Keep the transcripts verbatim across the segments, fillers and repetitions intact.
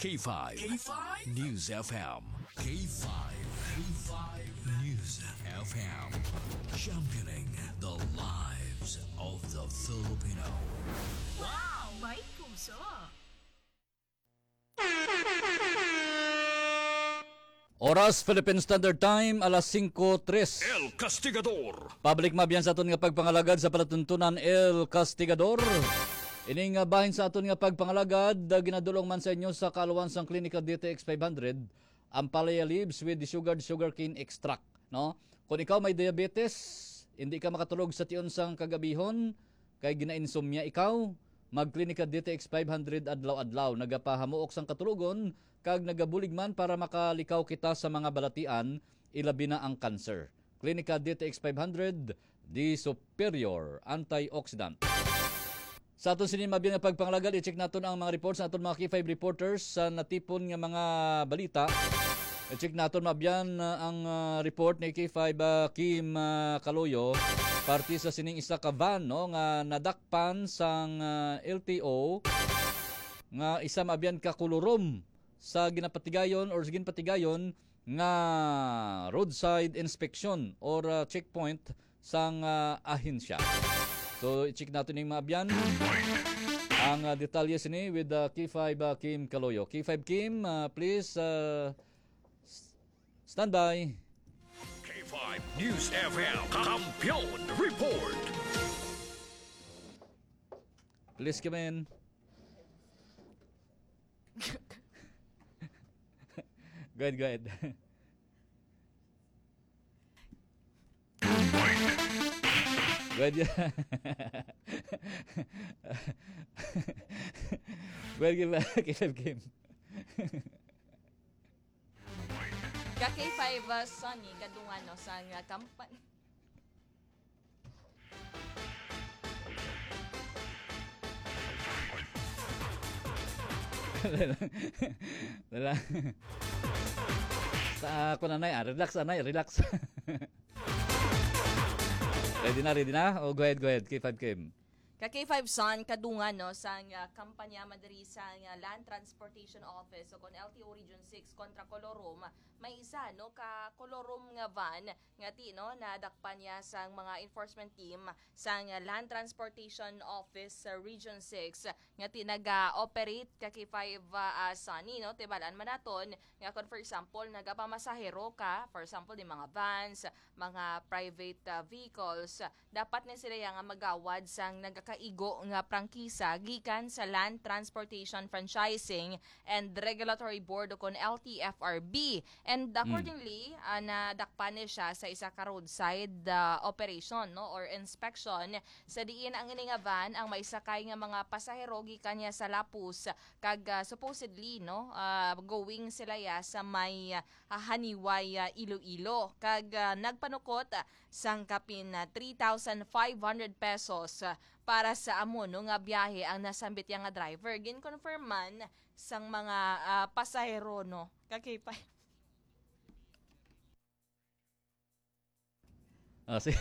K five. K five? News F M. K five. K five News F M. Championing the lives of the Filipino. Wow! May puso! Oras Philippine Standard Time, alas singko tres. El Castigador. Public mabiyan sa aton nga pagpangalagad sa palatuntunan El Castigador. Ining nga bahin sa aton nga pagpangalagad, ginadulong man sa inyo sa kaluwansang klinika D T X five hundred, ang Palea Leaves with the sugared sugarcane extract. No? Kung ikaw may diabetes, hindi ka makatulog sa tiyon sang kagabihon, kay gina-insomnia ikaw, magklinika D T X five hundred adlaw-adlaw, nagapahamuok sang katulugon, kag nagabulig man para makalikaw kita sa mga balatian, ilabi na ang cancer. Klinika D T X five hundred, the superior antioxidant. Sa aton sinin mabiyang nga pagpanglagad, i-check naton ang mga reports sa aton mga K five reporters sa natipon nga mga balita. I-check naton mabiyang uh, ang uh, report ni K five uh, Kim uh, Kaloyo, parti sa sining isa ka van no nga nadakpan sang uh, L T O nga isa mabiyang ka kulurom sa ginapatigayon or sa ginpatigayon nga roadside inspection or uh, checkpoint sang uh, ahensya. So i-check natin yung mabyan ang uh, detalye sini with uh, K five uh, Kim Kaloyo. K five Kim, uh, please uh, stand by. K five News F M. Kampiyon Report. Please come in. Go ahead, go ahead. Go ahead. Go ahead, give K five game. Ka K five uh, Sunny, kadungan no, sa uh, kampan... Dala. Sa ako nanay, ah, relax anay, relax. Ready na, ready na? Oh, go ahead, go ahead. K five Kim. Ka K five Sun, kadungan no, sa uh, kampanya madiri sa uh, Land Transportation Office so kon L T O Region six kontra Colorum, may isa no ka Colorum nga van nga ti no nadakpan niya sa mga enforcement team sa uh, Land Transportation Office sa uh, Region six nga ti naga-operate ka K five uh, Sunny no tibalan manaton nga kon for example nagapamasahero ka, for example di mga vans, mga private uh, vehicles, dapat na sila nga magawad sang nagakaigo nga prangkisa gikan sa Land Transportation Franchising and Regulatory Board o kon L T F R B. And accordingly, mm. uh, nadakpan siya sa isa ka roadside uh, operation no or inspection sa diin ang ini nga van ang maisakay nga mga pasahero gikan niya sa Lapus kag uh, supposedly no uh, going sila ya sa may uh, Haniway uh, Iloilo kag uh, nagpanukot uh, sang kapin na uh, three thousand five hundred pesos uh, para sa amo no nga biyahe ang nasambit yang nga driver. Gin-confirm man sang mga uh, pasahero no kakipay. Oh, si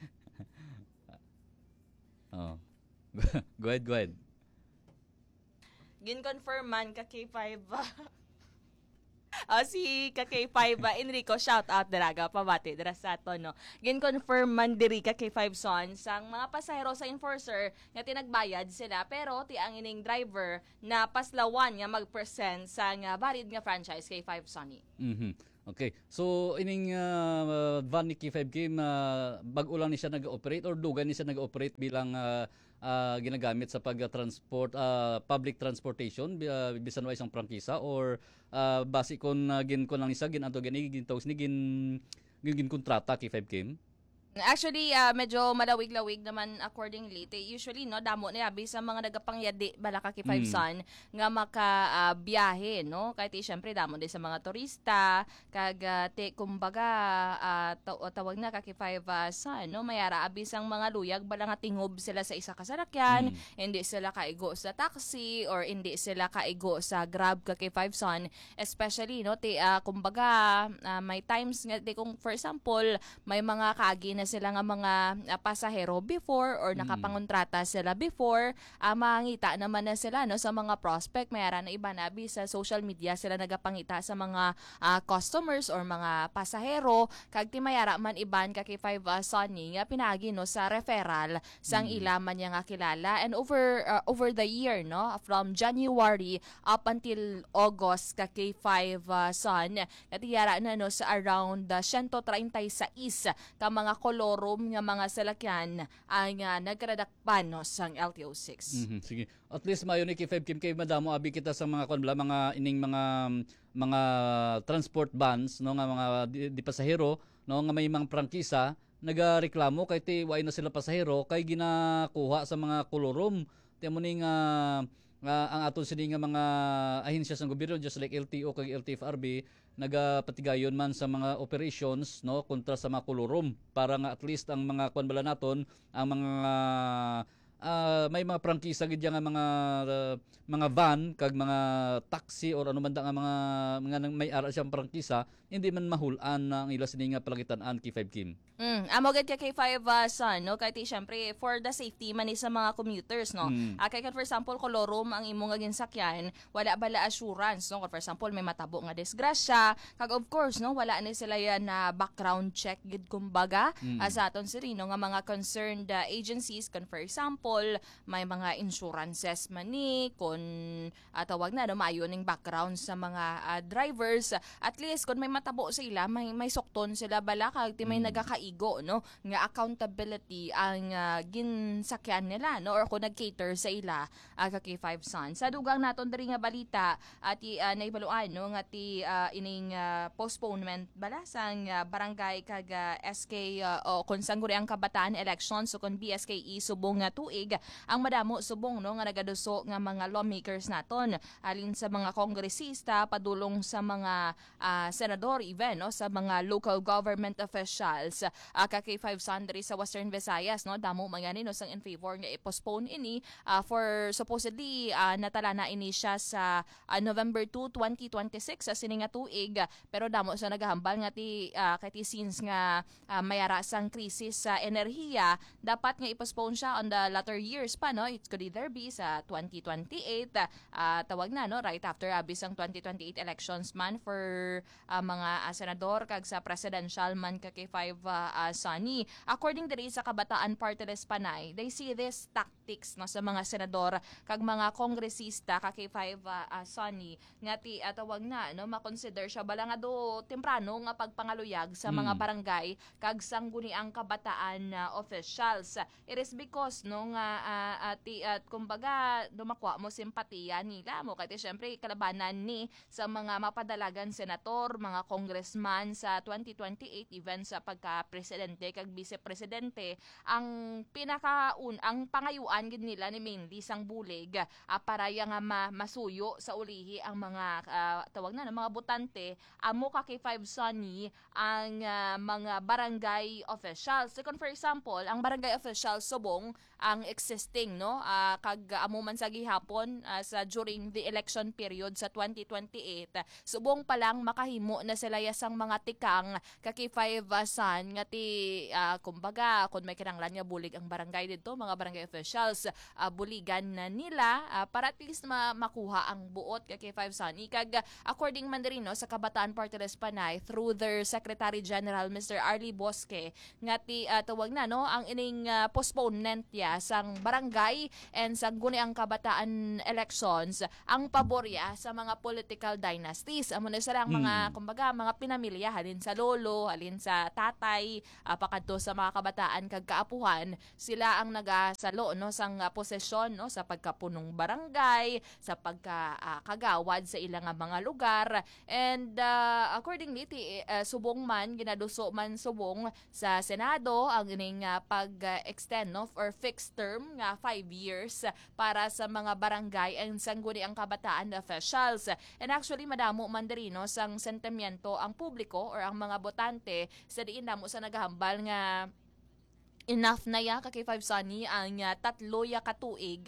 oh. Go ahead, go ahead. Gin-confirm man ka K five. Uh, si ka K five uh, Enrico, shout out diraga pabati dira sa ato no. Gin-confirm man diri ka K five Son sang mga pasahero sa enforcer nga tinagbayad sila pero ti ang ining driver na paslawan nga mag-present sa nga valid nga franchise K five Sonny. Mhm. Okay. So ining uh, van ni K five Kim uh, bag-o lang ni siya nag-operate or dugay ni siya nag-operate bilang uh, uh, ginagamit sa pag-transport uh, public transportation uh, bisan wa isang prangkisa or uh, base kon uh, gin kon lang ni sa gin ato gani gintaws ni gin gin kontrata K five Kim. Actually, uh, medyo malawig-lawig naman accordingly. Te, usually, no, damo na yabi sa mga nagapangyadi bala ka K five Mm. Sun nga makabiyahe, uh, no? Kahit eh, syempre, damo din sa mga turista, kag, uh, te, kumbaga, uh, taw- tawag na ka K five uh, Sun, no? Mayara, abis ang mga luyag, bala nga tingob sila sa isa kasarakyan, Mm. hindi sila kaigo sa taxi, or hindi sila kaigo sa Grab ka K five Sun. Especially, no, te, uh, kumbaga, uh, may times nga, te, kung for example, may mga kaagi na na sila nga mga uh, pasahero before or nakapangontrata sila before, uh, mangita naman na sila no sa mga prospect, mayara na iba nabi sa social media sila nagapangita sa mga uh, customers or mga pasahero kag ti mayara man iban ka kay five uh, Sunny nga pinagi no sa referral sang mm. ila man niya nga kilala, and over uh, over the year no from January up until August ka kay five uh, Sun natiyara na no sa around uh, one thirty-six ka mga kolorum nga mga salakyan ang uh, nagkradakpan no sang L T O six. Mm-hmm. Sige. At least mayo ni kay five Kim kay madamo abi kita sa mga konbla mga ining mga mga transport vans no nga mga di, di pasahero no nga may mga prangkisa nagareklamo kay ti way na sila pasahero kay ginakuha sa mga kolorum. Temo ning uh, uh, ang aton sini nga mga ahensya sa gobyerno just like L T O kag L T F R B nagapatigayon man sa mga operations no kontra sa mga kolorum para nga at least ang mga kuan bala naton ang mga uh, may mga prangkisa gid nga mga uh, mga van kag mga taxi or ano man da nga mga mga may ara siyang prangkisa hindi man mahulan ang ila sini nga palagitan-an kay five Kim. Mm, amo gid kay five uh, Sun no kay ti syempre for the safety man ni sa mga commuters no. Mm. Uh, kay for example kolorum ang imong nga ginsakyan, wala bala assurance no. For example may matabo nga disgrasya, kag of course no wala ni sila yan na background check gid kumbaga mm. uh, sa aton sirino nga mga concerned uh, agencies kun for example may mga insurances man ni kun uh, tawag na no maayo ning background sa mga uh, drivers, at least kun may matabo sa ila may may sukton sila bala kag ti may mm. nagakaigo no nga accountability ang uh, ginsakyan nila no or kung nag-cater sa ila uh, kay five Sun. Sa dugang naton diri nga balita at uh, naibaluan no nga ti uh, ining uh, postponement bala sang uh, barangay kag uh, S K uh, o kun sangguri ang kabataan elections so kun B S K E subong nga tuig ang madamo subong no nga nagaduso nga mga lawmakers naton alin sa mga kongresista padulong sa mga uh, senador even no sa mga local government officials uh, ka kay five Sun diri sa Western Visayas no damo mangani no sang in favor nga i-postpone ini uh, for supposedly uh, natala na ini siya sa uh, November second, twenty twenty-six sa sini nga tuig, pero damo sa nagahambal nga ti uh, kay ti since nga uh, mayara sang krisis sa enerhiya dapat nga i-postpone siya on the latter years pa no. It could either be sa twenty twenty-eight uh, tawag na no right after abis ang twenty twenty-eight elections man for uh, mga uh, senador kag sa presidential man ka kay five uh, uh, Sunny. According diri sa Kabataan Party List Panay, they see this tactics no sa mga senador kag mga kongresista ka kay five uh, uh, Sunny nga ti uh, tawag na no makonsider siya bala nga do temprano nga pagpangaluyag sa mga mm. barangay kag sangguniang kabataan uh, officials. It is because no nga uh, ati at uh, kumbaga dumakwa mo simpatiya nila mo kay syempre kalabanan ni sa mga mapadalagan senator, mga congressman sa twenty twenty-eight even sa pagka-presidente kag vice-presidente ang pinakaun ang pangayuan gid nila ni mainly sang bulig uh, para ya nga ma- masuyo sa ulihi ang mga uh, tawag na mga botante amo ka kay five Sunny ang uh, mga barangay officials. So, for example, ang barangay officials subong ang existing no uh, kag amo man sa gihapon uh, sa during the election period sa twenty twenty-eight subong pa lang makahimo na sila yasang mga tikang kaki five uh, Sun nga ti uh, kumbaga kun may kinahanglan nga bulig ang barangay dito mga barangay officials uh, buligan na nila uh, para at least ma- makuha ang buot kaki five Sun ikag uh, according man diri no sa Kabataan Party List Panay through their Secretary General Mister Arlie Bosque nga ti uh, tawag na no ang ining uh, postponement ya sang barangay and sa guniang kabataan elections ang paborya sa mga political dynasties. Amo na sila ang mga mm. kumbaga mga pinamilya halin sa lolo, halin sa tatay, uh, pakadto sa mga kabataan kag kaapuhan, sila ang nagasalo no sang uh, posesyon no sa pagkapunong barangay, sa pagka uh, kagawad sa ilang mga lugar, and uh, accordingly ti uh, subong man ginaduso man subong sa Senado ang ining uh, pag-extend uh, no or fixed term nga five years para sa mga barangay ang sangguni ang kabataan officials. And actually madamo man diri no sang sentimiento ang publiko or ang mga botante sa diin damo sa nagahambal nga enough na ya kay five Sunny ang uh, tatlo ya katuig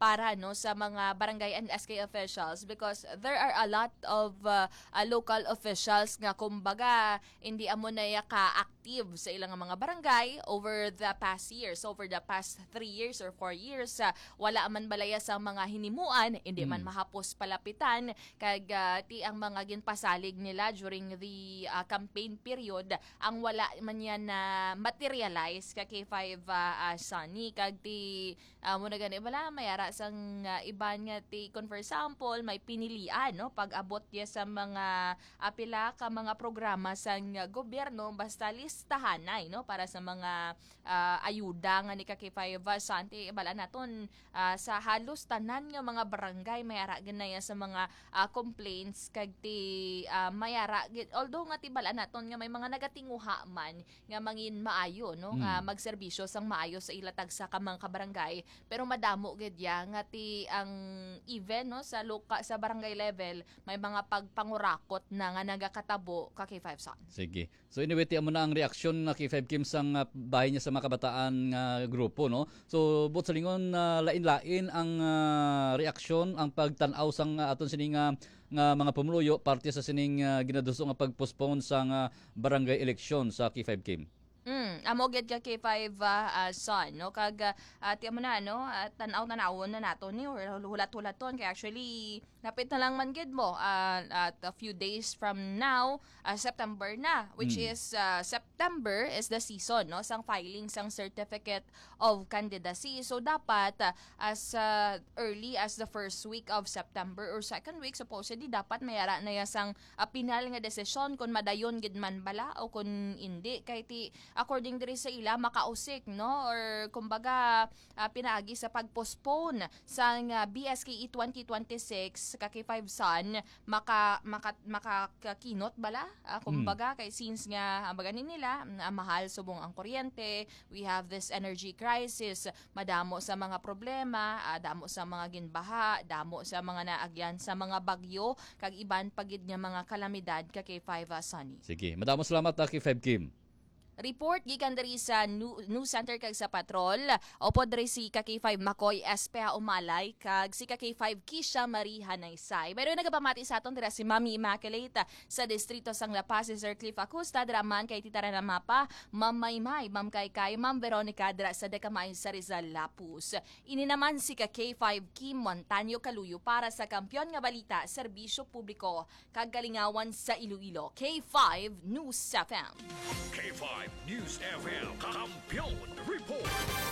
para no sa mga barangay and S K officials, because there are a lot of uh, uh, local officials nga kumbaga hindi amo na ya ka-active sa ilang mga barangay over the past years, over the past three years or four years. Uh, wala man balaya sa mga hinimuan, hindi man Mm. mahapos palapitan kag uh, ti ang mga ginpasalig nila during the uh, campaign period, ang wala man yan na materialize ka K five uh, uh, Sunny kag ti uh, muna gani wala mayara sang uh, iban nga ti kon for example may pinilian no pag abot ya sa mga apila ka mga programa sang uh, gobyerno basta listahanay no para sa mga uh, ayuda nga ni ka K five uh, Sunny bala naton uh, sa halos tanan nga mga barangay mayara ganaya sa mga uh, complaints kag ti uh, mayara gid- although nga ti bala naton nga may mga nagatinguha man nga mangin maayo no nga Mm. magserbisyo sang maayo sa ilatag sa kamang kabarangay, pero madamo gid ya nga ti ang even no sa loka sa barangay level may mga pagpangurakot na nga nagakatabo ka K five Sun. Sige. So anyway, tiyan mo na ang reaksyon na kay Five Kim sang uh, bahay niya sa mga kabataan nga grupo, no? So but sa lingon uh, lain-lain ang uh, reaksyon, ang pagtan-aw sang uh, aton sining uh, nga mga pumuluyo parte sa sining uh, ginaduso nga pagpostpone sang uh, barangay election sa K five Kim. Mm, amo gid ka K five uh, uh, Sun no kag uh, tiyan mo na no uh, tan-aw tanawon na nato ni or hulat-hulaton kay actually napit na lang man gid mo uh, at a few days from now uh, September na, which Mm. is uh, September is the season no sang filing sang certificate of candidacy, so dapat uh, as uh, early as the first week of September or second week supposedly dapat mayara na ya sang uh, pinal nga desisyon kung madayon gid man bala o kung hindi kay ti according diri sa ila makausik no or kumbaga uh, pinaagi sa pagpostpone sang uh, B S K E twenty twenty-six ka K five Sun maka maka makakinot bala uh, kumbaga kay since nga ang bagani nila uh, mahal subong ang kuryente, we have this energy crisis, madamo sa mga problema, uh, damo sa mga ginbaha, damo sa mga naagyan sa mga bagyo kag iban pagid nga mga kalamidad ka K five uh, Sunny. Sige. Madamo salamat uh, kay Five Kim. Report gikan diri sa new, news center kag sa patrol. Opo diri si ka K five Makoy S P A Umalay kag si ka K five Kisha Marie Hanaysay. Pero nagapamati sa aton dira si Mami Immaculate sa distrito sang La Paz, si Sir Cliff Acosta draman kay Titara na Mapa, Ma'am Maymay, Ma'am Kaykay, Ma'am Veronica dira sa Decamay sa Rizal Lapus. Ini naman si ka K five Kim Montaño Kaluyo para sa Kampiyon nga Balita, Serbisyo Publiko kag Kalingawan sa Iloilo. K five News F M. K five News F M. Kampiyon Report.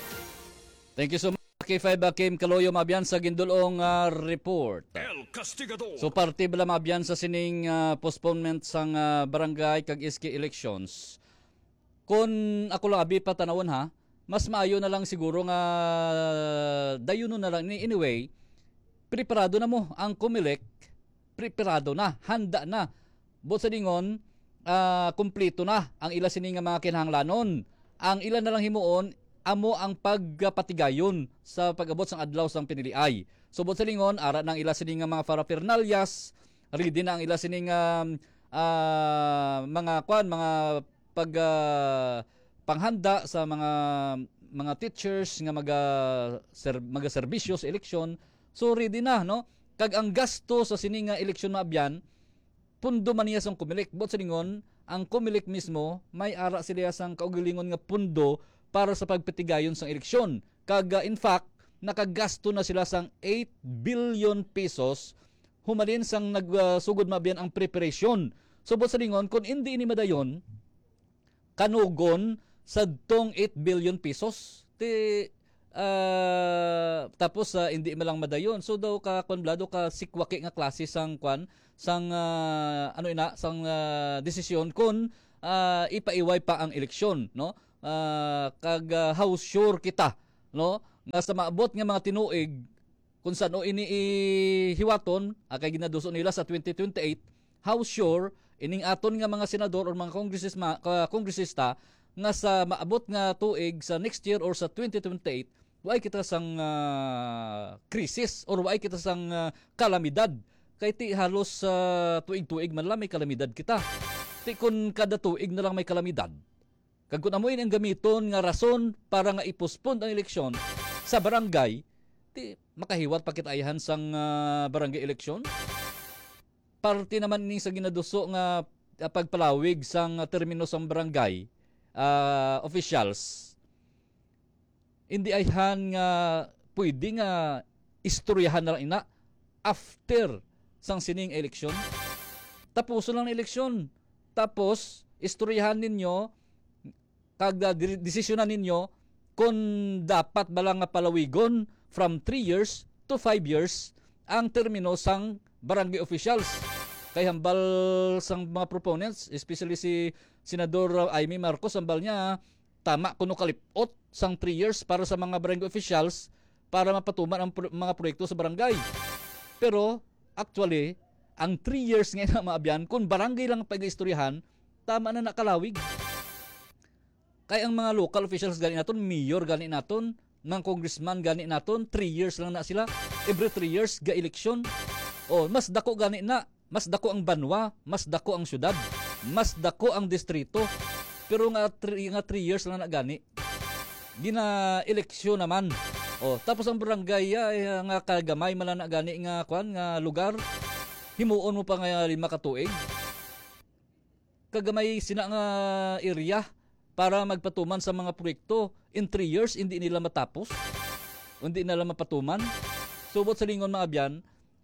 Thank you so much kay Five uh, Kim Kaloyo mabyan sa gindulong uh, report. El Castigador. So parte bala mabyan sa sining uh, postponement sang uh, barangay kag S K elections. Kung ako lang abi pa tanawon ha, mas maayo na lang siguro nga dayuno na lang ni anyway. Preparado na mo ang Comelec, preparado na, handa na. But sa dingon, uh, kumpleto na ang ila sining nga mga kinahanglanon. Ang ila na lang himuon amo ang pagpatigayon sa pag-abot sang adlaw sang piniliay. So bot sa lingon ara nang ila sining nga mga paraphernalias, ready na ang ila sining um, uh, mga kwan mga pag uh, panghanda sa mga mga teachers nga maga ser, maga serbisyo sa eleksyon. So ready na no. Kag ang gasto sa sining nga eleksyon maabyan pundo man niya sang Comelec. Bot sa lingon ang Comelec mismo may ara sila sang kaugalingon nga pundo para sa pagpatigayon sang eleksyon. Kag uh, in fact, nakagasto na sila sang eight billion pesos humalin sang nagsugod uh, mabiyan ang preparation. So bot sa lingon, kung hindi ini madayon, kanugon sa tong eight billion pesos. Ti, uh, tapos uh, hindi malang madayon. So daw ka konblado ka sikwaki nga klase sang kwan, sang uh, ano ina, sang uh, desisyon kung uh, ipaiway pa ang eleksyon, no? Uh, kag uh, how sure kita no nga sa maabot nga mga tinuig kung saan o ini hiwaton akay ginaduso nila sa twenty twenty-eight, how sure ining aton nga mga senador or mga kongresista uh, kongresista nga sa maabot nga tuig sa next year or sa twenty twenty-eight way kita sang uh, krisis or way kita sang uh, kalamidad kay ti halos uh, tuig-tuig man lang may kalamidad kita. Ti kun kada tuig na lang may kalamidad, kag kung amoy ang gamiton nga rason para nga ipospond ang eleksyon sa barangay, Ti makahiwat pakitayahan sang uh, barangay election. Parte naman ni sa ginaduso nga uh, pagpalawig sang uh, termino sang barangay uh, officials. Hindi ayhan nga pwede nga istoryahan na lang ina after sang sining election. Tapuso lang ang eleksyon. Tapos istoryahan ninyo kag desisyonan ninyo kung dapat bala nga palawigon from three years to five years ang termino sang barangay officials. Kay hambal sang mga proponents, especially si Senador Amy Marcos, hambal niya tama kuno kalipot sang three years para sa mga barangay officials para mapatuman ang pro- mga proyekto sa barangay. Pero actually, ang three years nga na maabyan, kung barangay lang pag-istoryahan, tama na nakalawig. Kaya ang mga local officials gani naton, mayor gani naton, ng congressman gani naton, three years lang na sila. Every three years ga election. O mas dako gani na, mas dako ang banwa, mas dako ang syudad, mas dako ang distrito. Pero nga three, nga three years lang na gani. Gina eleksyon naman. O tapos ang barangay ay nga kagamay man na gani nga kwan nga lugar. Himuon mo pa nga lima ka tuig. Kagamay sina nga area para magpatuman sa mga proyekto. In three years, hindi nila matapos. Hindi nila mapatuman. Subot sa lingon mga abyan,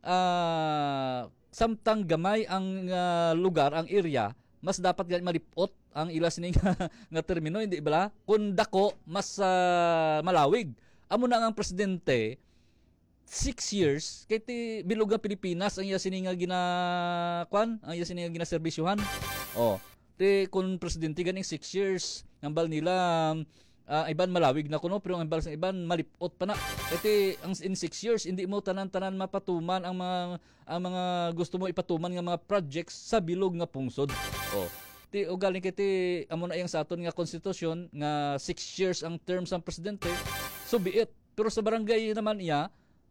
uh, samtang gamay ang uh, lugar, ang area, mas dapat ganit malipot ang ila sining nga termino, hindi ba? Kung dako, mas uh, malawig. Amo na nga ang presidente, six years, kay ti bilog nga Pilipinas, ang iya sining nga ginakwan, ang iya sining nga ginaserbisyuhan. Oh, ti kun presidente ganing six years, nambal nila uh, iban malawig na kuno, pero ang iban sa iban malipot pa na. Kasi ang in six years hindi mo tanan-tanan mapatuman ang mga ang mga gusto mo ipatuman nga mga projects sa bilog nga pungsod. Oh, ti ugaling kiti amo na yang sa aton nga konstitusyon nga six years ang term sa presidente, so be it. Pero sa barangay naman iya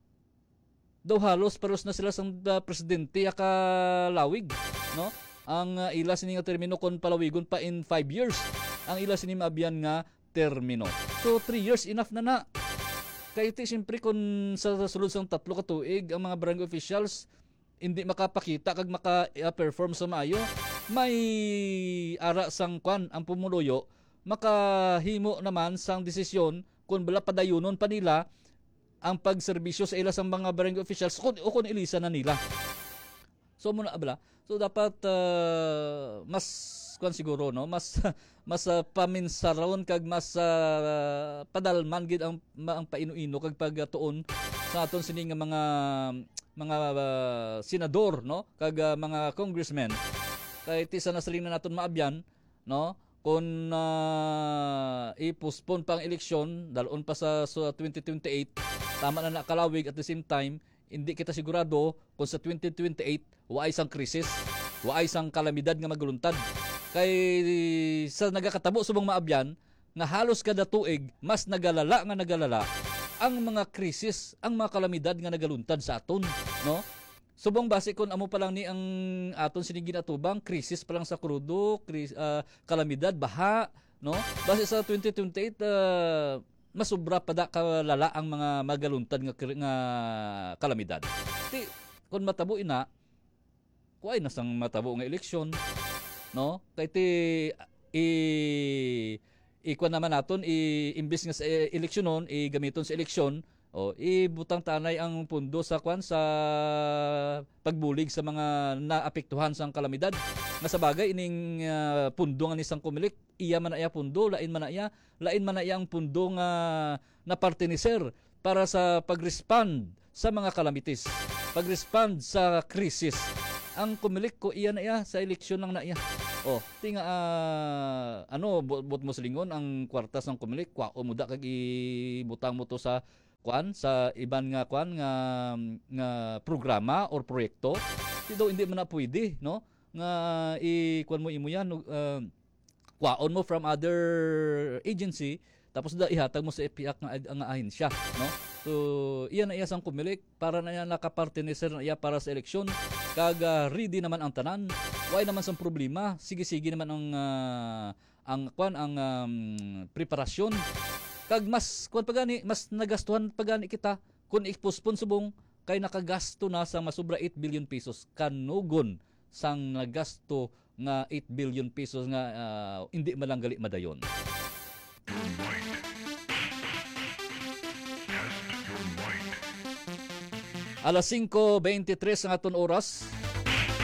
daw halos paros na sila sang uh, presidente aka lawig, no? Ang uh, ila sini nga termino kon palawigon pa in five years. Ang ila sini maabyan nga termino. So three years enough na na. Kaya iti siyempre kung sa sulod sang tatlo ka tuig ang mga barangay officials hindi makapakita kag maka-perform sa maayo, may ara sang kwan ang pumuluyo, makahimo naman sang desisyon kung bala padayunon pa nila ang pagserbisyo sa ila sang mga barangay officials kung, o kung ilisa na nila. So muna abla. So dapat uh, mas kwan siguro no, mas mas uh, paminsaron kag mas uh, padalman gid ang ang paino-ino kag pagtuon sa aton sini nga mga mga uh, senador no, kag uh, mga congressmen. Kay ti sa nasaling na naton maabyan no, kung uh, i-postpone pa ang eleksyon dalon pa sa so, twenty twenty-eight, tama na nakalawig at the same time hindi kita sigurado kung sa twenty twenty-eight waay sang krisis, waay sang kalamidad nga magluntad. Kay sa nagakatabo subong maabyan nga halos kada tuig mas nagalala nga nagalala ang mga krisis, ang mga kalamidad nga nagaluntad sa aton, no? Subong base kon amo pa lang ni ang aton sinigin atubang krisis pa lang sa krudo, kris, uh, kalamidad, baha, no? Base sa twenty twenty-eight uh, mas sobra pa da kalala ang mga magaluntad nga, nga kalamidad. Ti kon matabo ina, kuay na sang matabo nga eleksyon, no? Kay ti i ikuan naman naton i imbis nga sa eleksyonon, i gamiton sa eleksyon, o ibutang tanay ang pundo sa kwan sa pagbulig sa mga naapektuhan sang kalamidad. Nga sa bagay ining uh, pundo nga ni sang Comelec, iya man na iya pundo, lain man na iya, lain man na iya ang pundo nga napartiniser para sa pag-respond sa mga calamities, pag-respond sa krisis. Ang Comelec ko iya na iya sa eleksyon lang na iya. Oh, tinga uh, ano bot mo silingon ang kwartas ng Comelec, kwao mo da kag ibutang mo to sa kwan sa iban nga kwan nga nga programa or proyekto. Dito hindi man na pwede, no? Nga i kwan mo imo yan uh, kwaon mo from other agency tapos da ihatag mo sa E P I A C nga, nga ahensya, no? So iyan na iya sang Comelec para na iya nakapartiniser na iya para sa eleksyon. Kag uh, ready naman ang tanan. Why naman sang problema? Sige-sige naman ang uh, ang kwan ang um, preparasyon. Kag mas kwan pagani mas nagastuhan pagani kita Kung ipospon subong kay nakagasto na sa masubra eight billion pesos kanugon sang nagasto nga eight billion pesos nga ah, hindi malanggali madayon. Alas singko twenty-three ang aton oras.